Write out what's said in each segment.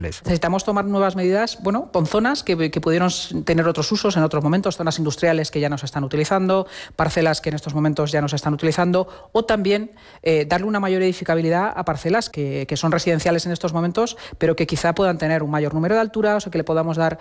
Necesitamos tomar nuevas medidas, con zonas que pudieron tener otros usos en otros momentos, zonas industriales que ya no se están utilizando, parcelas que en estos momentos ya no se están utilizando, o también darle una mayor edificabilidad a parcelas que son residenciales en estos momentos, pero que quizá puedan tener un mayor número de alturas o que le podamos dar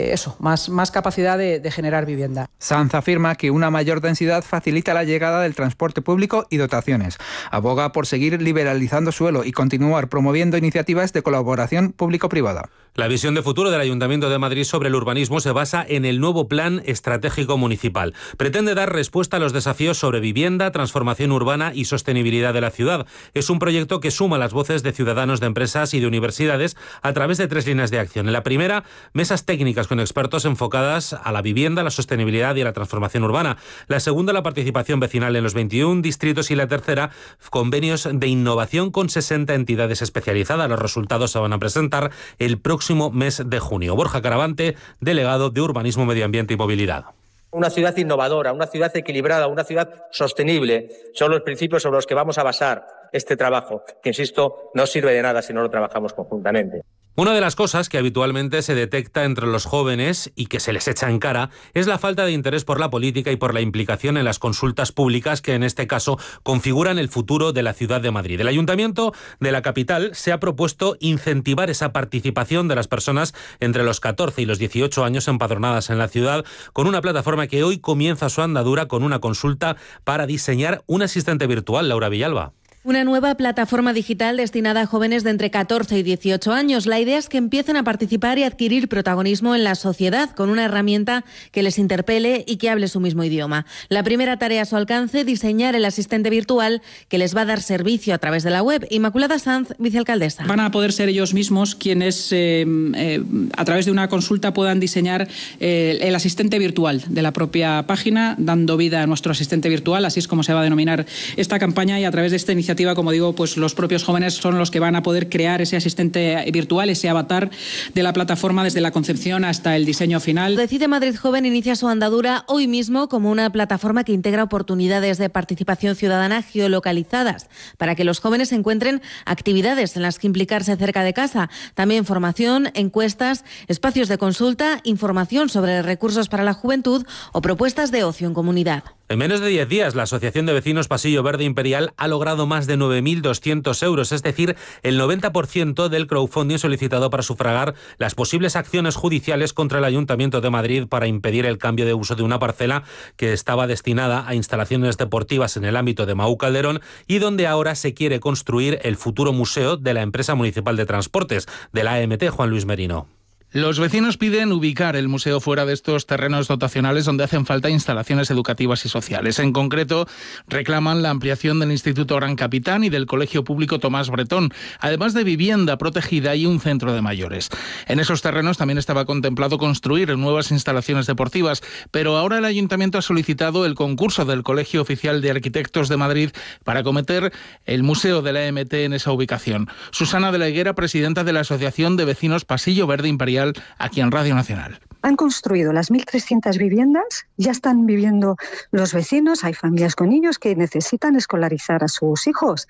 más capacidad de generar vivienda. Sanz afirma que una mayor densidad facilita la llegada del transporte público y dotaciones. Aboga por seguir liberalizando suelo y continuar promoviendo iniciativas de colaboración público-privada. La visión de futuro del Ayuntamiento de Madrid sobre el urbanismo se basa en el nuevo Plan Estratégico Municipal. Pretende dar respuesta a los desafíos sobre vivienda, transformación urbana y sostenibilidad de la ciudad. Es un proyecto que suma las voces de ciudadanos, de empresas y de universidades a través de 3 líneas de acción. En la primera, mesas técnicas con expertos enfocadas a la vivienda, la sostenibilidad y a la transformación urbana. La segunda, la participación vecinal en los 21 distritos y la tercera, convenios de innovación con 60 entidades especializadas. Los resultados se van a presentar el próximo mes de junio. Borja Caravante, delegado de Urbanismo, Medio Ambiente y Movilidad. Una ciudad innovadora, una ciudad equilibrada, una ciudad sostenible son los principios sobre los que vamos a basar este trabajo, que, insisto, no sirve de nada si no lo trabajamos conjuntamente. Una de las cosas que habitualmente se detecta entre los jóvenes y que se les echa en cara es la falta de interés por la política y por la implicación en las consultas públicas que en este caso configuran el futuro de la ciudad de Madrid. El Ayuntamiento de la capital se ha propuesto incentivar esa participación de las personas entre los 14 y los 18 años empadronadas en la ciudad con una plataforma que hoy comienza su andadura con una consulta para diseñar un asistente virtual. Laura Villalba. Una nueva plataforma digital destinada a jóvenes de entre 14 y 18 años. La idea es que empiecen a participar y adquirir protagonismo en la sociedad con una herramienta que les interpele y que hable su mismo idioma. La primera tarea a su alcance, diseñar el asistente virtual que les va a dar servicio a través de la web. Inmaculada Sanz, vicealcaldesa. Van a poder ser ellos mismos quienes a través de una consulta puedan diseñar el asistente virtual de la propia página, dando vida a nuestro asistente virtual. Así es como se va a denominar esta campaña, y a través de esta iniciativa, como digo, pues los propios jóvenes son los que van a poder crear ese asistente virtual, ese avatar de la plataforma desde la concepción hasta el diseño final. Decide Madrid Joven inicia su andadura hoy mismo como una plataforma que integra oportunidades de participación ciudadana geolocalizadas para que los jóvenes encuentren actividades en las que implicarse cerca de casa. También formación, encuestas, espacios de consulta, información sobre recursos para la juventud o propuestas de ocio en comunidad. En menos de 10 días, la Asociación de Vecinos Pasillo Verde Imperial ha logrado más de 9.200 euros, es decir, el 90% del crowdfunding solicitado para sufragar las posibles acciones judiciales contra el Ayuntamiento de Madrid para impedir el cambio de uso de una parcela que estaba destinada a instalaciones deportivas en el ámbito de Mahou Calderón y donde ahora se quiere construir el futuro museo de la empresa municipal de transportes, de la AMT. Juan Luis Merino. Los vecinos piden ubicar el museo fuera de estos terrenos dotacionales donde hacen falta instalaciones educativas y sociales. En concreto, reclaman la ampliación del Instituto Gran Capitán y del Colegio Público Tomás Bretón, además de vivienda protegida y un centro de mayores. En esos terrenos también estaba contemplado construir nuevas instalaciones deportivas, pero ahora el Ayuntamiento ha solicitado el concurso del Colegio Oficial de Arquitectos de Madrid para acometer el Museo de la AMT en esa ubicación. Susana de la Higuera, presidenta de la Asociación de Vecinos Pasillo Verde Imperial, aquí en Radio Nacional. Han construido las 1.300 viviendas, ya están viviendo los vecinos, hay familias con niños que necesitan escolarizar a sus hijos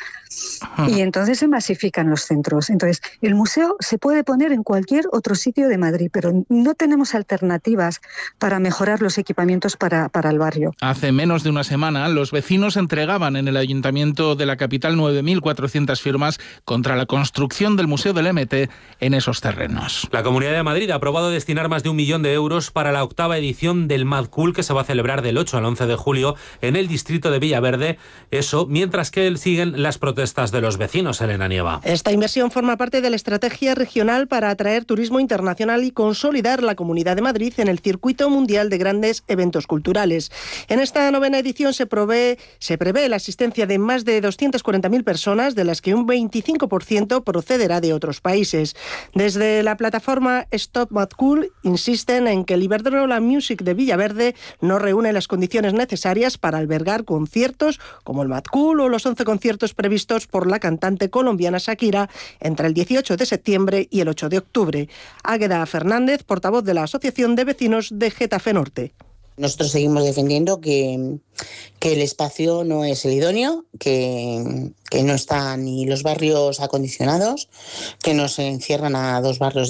y entonces se masifican los centros. Entonces, el museo se puede poner en cualquier otro sitio de Madrid, pero no tenemos alternativas para mejorar los equipamientos para el barrio. Hace menos de una semana, los vecinos entregaban en el Ayuntamiento de la capital 9.400 firmas contra la construcción del Museo del MT en esos terrenos. La Comunidad de Madrid ha aprobado destinar más de 1 millón de euros para la 8ª edición del Mad Cool, que se va a celebrar del 8 al 11 de julio en el distrito de Villaverde. Eso mientras que siguen las protestas de los vecinos. Elena Nieva. Esta inversión forma parte de la estrategia regional para atraer turismo internacional y consolidar la Comunidad de Madrid en el circuito mundial de grandes eventos culturales. En esta 9ª edición se prevé la asistencia de más de 240.000 personas, de las que un 25% procederá de otros países. Desde la plataforma Stop Mad Cool insisten en que el Iberdrola Music de Villaverde no reúne las condiciones necesarias para albergar conciertos como el Mad Cool o los 11 conciertos previstos por la cantante colombiana Shakira entre el 18 de septiembre y el 8 de octubre. Águeda Fernández, portavoz de la Asociación de Vecinos de Getafe Norte. Nosotros seguimos defendiendo que el espacio no es el idóneo, que no están ni los barrios acondicionados, que nos encierran a 2 barrios